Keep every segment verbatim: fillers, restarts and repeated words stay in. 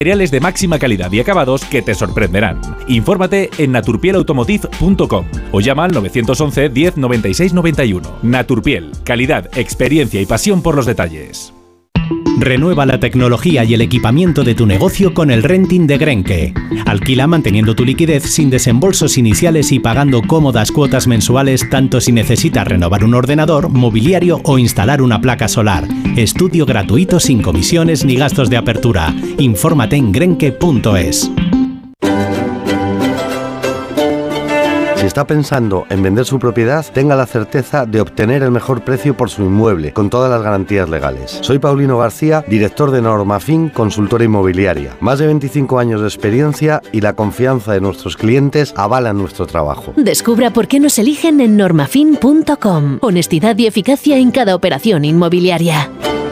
Materiales de máxima calidad y acabados que te sorprenderán. Infórmate en naturpiel automotive punto com o llama al nueve once diez noventa y seis noventa y uno. Naturpiel, calidad, experiencia y pasión por los detalles. Renueva la tecnología y el equipamiento de tu negocio con el renting de Grenke. Alquila manteniendo tu liquidez sin desembolsos iniciales y pagando cómodas cuotas mensuales tanto si necesitas renovar un ordenador, mobiliario o instalar una placa solar. Estudio gratuito sin comisiones ni gastos de apertura. Infórmate en grenke punto es. Si está pensando en vender su propiedad, tenga la certeza de obtener el mejor precio por su inmueble, con todas las garantías legales. Soy Paulino García, director de Normafin, consultora inmobiliaria. Más de veinticinco años de experiencia y la confianza de nuestros clientes avalan nuestro trabajo. Descubra por qué nos eligen en normafin punto com. Honestidad y eficacia en cada operación inmobiliaria.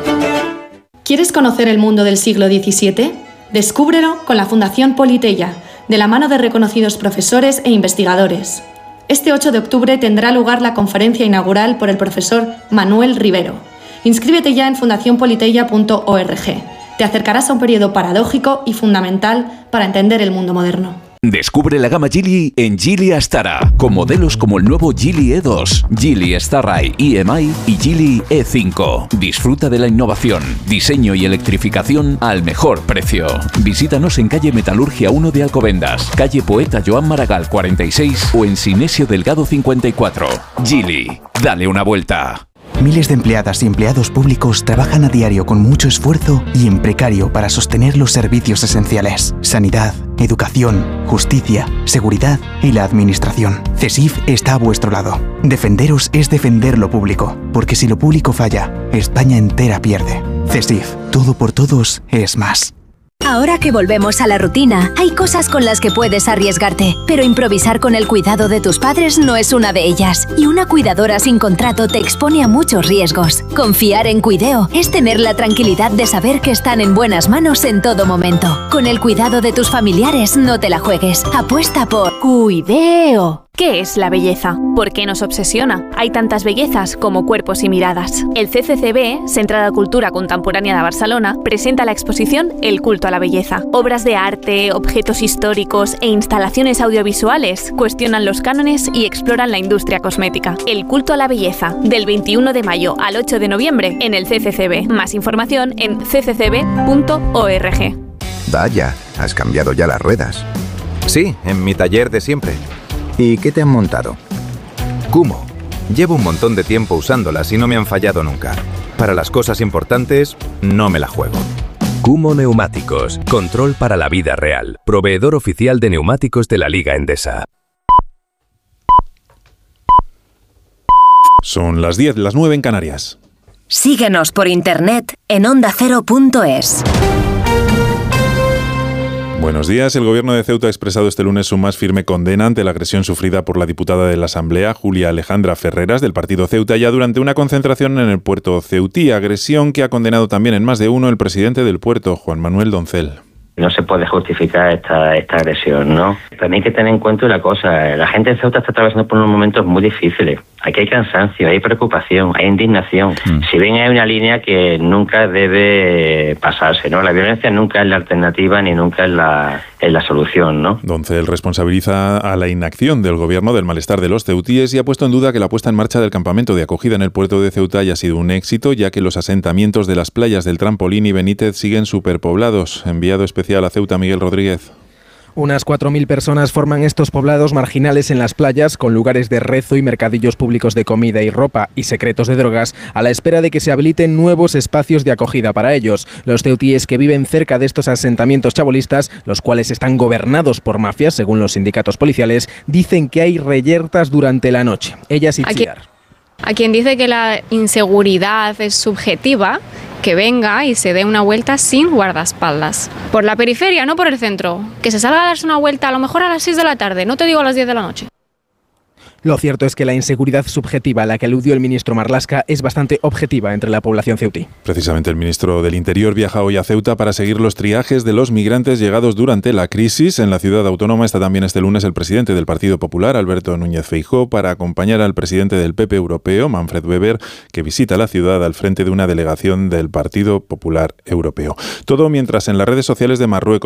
¿Quieres conocer el mundo del siglo diecisiete? Descúbrelo con la Fundación Politeia, de la mano de reconocidos profesores e investigadores. Este ocho de octubre tendrá lugar la conferencia inaugural por el profesor Manuel Rivero. Inscríbete ya en fundación politeia punto org. Te acercarás a un periodo paradójico y fundamental para entender el mundo moderno. Descubre la gama Geely en Geely Astara, con modelos como el nuevo Geely E dos, Geely Starride E M I y Geely E cinco. Disfruta de la innovación, diseño y electrificación al mejor precio. Visítanos en calle Metalurgia uno de Alcobendas, calle Poeta Joan Maragall cuarenta y seis o en Sinesio Delgado cincuenta y cuatro. Geely, dale una vuelta. Miles de empleadas y empleados públicos trabajan a diario con mucho esfuerzo y en precario para sostener los servicios esenciales: sanidad, educación, justicia, seguridad y la administración. CESIF está a vuestro lado. Defenderos es defender lo público, porque si lo público falla, España entera pierde. CESIF, todo por todos es más. Ahora que volvemos a la rutina, hay cosas con las que puedes arriesgarte, pero improvisar con el cuidado de tus padres no es una de ellas. Y una cuidadora sin contrato te expone a muchos riesgos. Confiar en Cuideo es tener la tranquilidad de saber que están en buenas manos en todo momento. Con el cuidado de tus familiares no te la juegues. Apuesta por Cuideo. ¿Qué es la belleza? ¿Por qué nos obsesiona? Hay tantas bellezas como cuerpos y miradas. El C C C B, Centre de Cultura Contemporánea de Barcelona, presenta la exposición El culto a la belleza. Obras de arte, objetos históricos e instalaciones audiovisuales cuestionan los cánones y exploran la industria cosmética. El culto a la belleza, del veintiuno de mayo al ocho de noviembre en el C C C B. Más información en c c c b punto org. Vaya, has cambiado ya las ruedas. Sí, en mi taller de siempre. ¿Y qué te han montado? Kumho. Llevo un montón de tiempo usándolas y no me han fallado nunca. Para las cosas importantes, no me la juego. Kumho Neumáticos. Control para la vida real. Proveedor oficial de neumáticos de la Liga Endesa. Son las diez, las nueve en Canarias. Síguenos por internet en onda cero punto es. Buenos días. El Gobierno de Ceuta ha expresado este lunes su más firme condena ante la agresión sufrida por la diputada de la Asamblea, Julia Alejandra Ferreras, del partido Ceuta, ya durante una concentración en el puerto ceutí, agresión que ha condenado también en más de uno el presidente del puerto, Juan Manuel Doncel. No se puede justificar esta, esta agresión, ¿no? También hay que tener en cuenta una cosa, la gente de Ceuta está atravesando por unos momentos muy difíciles. Aquí hay cansancio, hay preocupación, hay indignación. Mm. Si bien hay una línea que nunca debe pasarse, ¿no? La violencia nunca es la alternativa ni nunca es la, es la solución, ¿no? Doncel responsabiliza a la inacción del gobierno del malestar de los ceutíes y ha puesto en duda que la puesta en marcha del campamento de acogida en el puerto de Ceuta haya sido un éxito, ya que los asentamientos de las playas del Trampolín y Benítez siguen superpoblados. Enviado especial a Ceuta, Miguel Rodríguez. Unas cuatro mil personas forman estos poblados marginales en las playas, con lugares de rezo y mercadillos públicos de comida y ropa y secretos de drogas, a la espera de que se habiliten nuevos espacios de acogida para ellos. Los ceutíes que viven cerca de estos asentamientos chabolistas, los cuales están gobernados por mafias, según los sindicatos policiales, dicen que hay reyertas durante la noche. Ellas y Chiar. A quien dice que la inseguridad es subjetiva, que venga y se dé una vuelta sin guardaespaldas. Por la periferia, no por el centro. Que se salga a darse una vuelta a lo mejor a las seis de la tarde, no te digo a las diez de la noche. Lo cierto es que la inseguridad subjetiva a la que aludió el ministro Marlaska es bastante objetiva entre la población ceutí. Precisamente el ministro del Interior viaja hoy a Ceuta para seguir los triajes de los migrantes llegados durante la crisis. En la ciudad autónoma está también este lunes el presidente del Partido Popular, Alberto Núñez Feijóo, para acompañar al presidente del P P Europeo, Manfred Weber, que visita la ciudad al frente de una delegación del Partido Popular Europeo. Todo mientras en las redes sociales de Marruecos